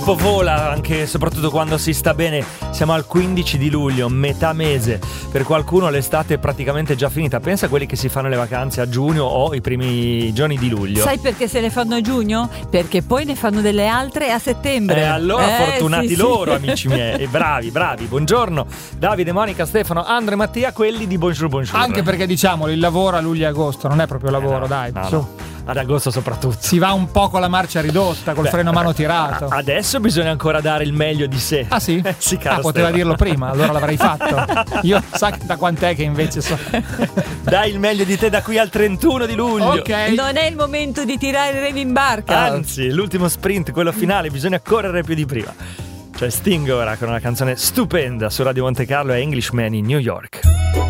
Vola anche e soprattutto quando si sta bene. Siamo al 15 di luglio, metà mese. Per qualcuno l'estate è praticamente già finita. Pensa a quelli che si fanno le vacanze a giugno o i primi giorni di luglio. Sai perché se le fanno a giugno? Perché poi ne fanno delle altre a settembre. Allora fortunati sì, loro, sì. amici miei. Bravi. Buongiorno Davide, Monica, Stefano, Andro e Mattia, quelli di Bonjour. Anche perché diciamolo, il lavoro a luglio e agosto non è proprio lavoro, dai. No. Ad agosto soprattutto. Si va un po' con la marcia ridotta, col freno a mano tirato. Adesso bisogna ancora dare il meglio di sé. Ah sì? Sì, caro poteva Stefano. dirlo prima, allora l'avrei fatto. Io sa da quant'è che invece so. Dai il meglio di te da qui al 31 di luglio. Ok. Non è il momento di tirare il remi in barca. Anzi, l'ultimo sprint, quello finale, bisogna correre più di prima. C'è Sting ora con una canzone stupenda su Radio Monte Carlo e Englishman in New York.